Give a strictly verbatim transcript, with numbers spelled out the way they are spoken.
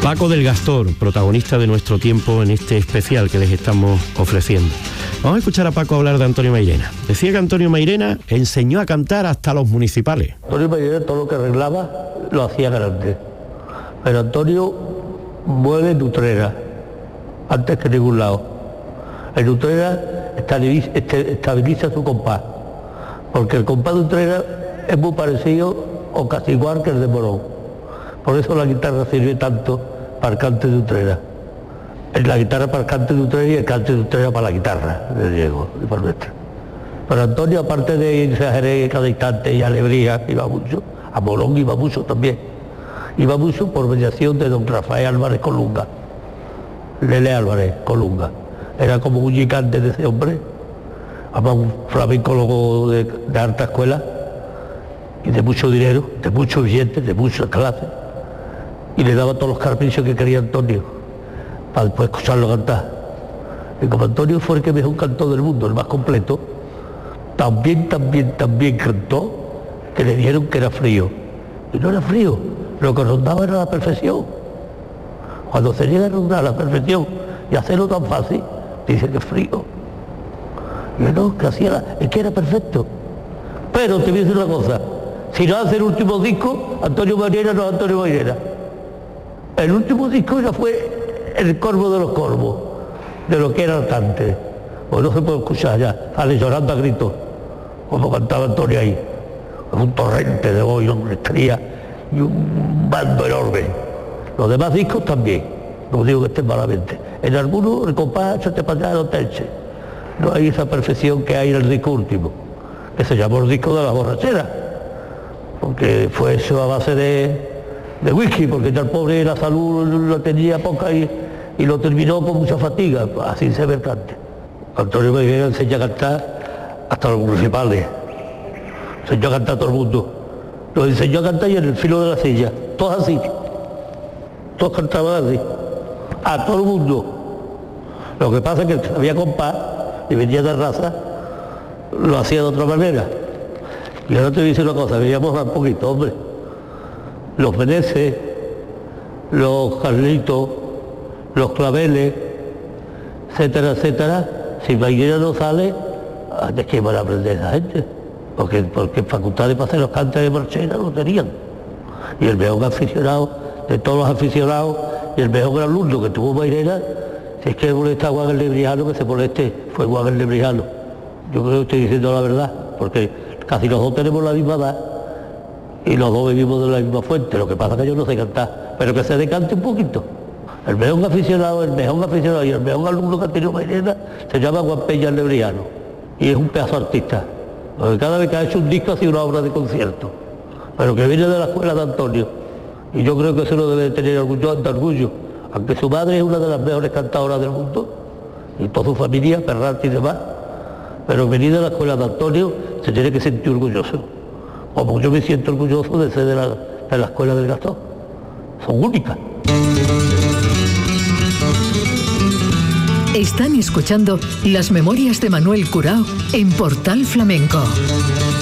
Paco del Gastor, protagonista de nuestro tiempo en este especial que les estamos ofreciendo. Vamos a escuchar a Paco hablar de Antonio Mairena. Decía que Antonio Mairena enseñó a cantar hasta a los municipales. Antonio Mairena todo lo que arreglaba lo hacía grande. Pero Antonio mueve Utrera antes que ningún lado. En Utrera estabiliza su compás, porque el compás de Utrera es muy parecido o casi igual que el de Morón. Por eso la guitarra sirve tanto para el cante de Utrera. Es la guitarra para el cante de Utrera y el cante de Utrera para la guitarra de Diego y para nuestra. Pero Antonio, aparte de irse a Jerez cada instante y a Lebrija, iba mucho, a Morón iba mucho también. Iba mucho por mediación de don Rafael Álvarez Colunga, Lele Álvarez Colunga. Era como un gigante de ese hombre, además un flamencólogo de, de alta escuela y de mucho dinero, de muchos billetes, de muchas clases, y le daba todos los carpicios que quería Antonio, para después escucharlo cantar. Y como Antonio fue el que mejor cantó del mundo, el más completo, también, también, también cantó, que le dijeron que era frío. Y no era frío, lo que rondaba era la perfección. Cuando se llega a rondar la perfección y hacerlo tan fácil, dice que es frío. Y no, que hacía, la, es que era perfecto. Pero te voy a decir una cosa, si no hace el último disco, Antonio Mairena no es Antonio Mairena. El último disco ya fue el corvo de los corvos, de lo que era el cante. Pues no se puede escuchar ya, sale llorando a gritos, como cantaba Antonio ahí. Es un torrente de voz y una estría y un bando enorme. Los demás discos también, no digo que estén malamente. En algunos el compás échate para allá no te eche. No hay esa perfección que hay en el disco último, que se llamó el disco de la borrachera, porque fue eso a base de, de whisky, porque ya el pobre la salud la tenía poca y, y lo terminó con mucha fatiga, así se ve el cante. Antonio Mairena enseña a cantar hasta los municipales, enseñó a cantar a todo el mundo, lo enseñó a cantar y en el filo de la silla, todos así, todos cantaban así, a todo el mundo. Lo que pasa es que el que sabía compás y venía de raza, lo hacía de otra manera. Y ahora te voy a decir una cosa, veíamos un poquito, hombre. Los Meneses, los Carlitos, los Claveles, etcétera, etcétera, si Mairena no sale, ¿de qué van a aprender esa gente? Porque, porque facultades para hacer los cantes de marchera no tenían. Y el mejor aficionado, de todos los aficionados, y el mejor alumno que tuvo Mairena, si es que molesta a Juan el Lebrijano, que se moleste, fue Juan el Lebrijano. Yo creo que estoy diciendo la verdad, porque casi los dos tenemos la misma edad y los dos vivimos de la misma fuente. Lo que pasa es que yo no sé cantar, pero que se decante un poquito. El mejor aficionado, el mejor aficionado y el mejor alumno que ha tenido Mairena se llama Juan Peña el Lebrijano y es un pedazo artista. Porque cada vez que ha hecho un disco ha sido una obra de concierto, pero que viene de la escuela de Antonio. Y yo creo que eso lo debe tener orgullo, de orgullo, aunque su madre es una de las mejores cantadoras del mundo, y toda su familia, Ferrante y demás, pero venir de la escuela de Antonio se tiene que sentir orgulloso, como yo me siento orgulloso de ser de la, de la escuela del Gastón. Son únicas. Están escuchando Las Memorias de Manuel Curao en Portal Flamenco.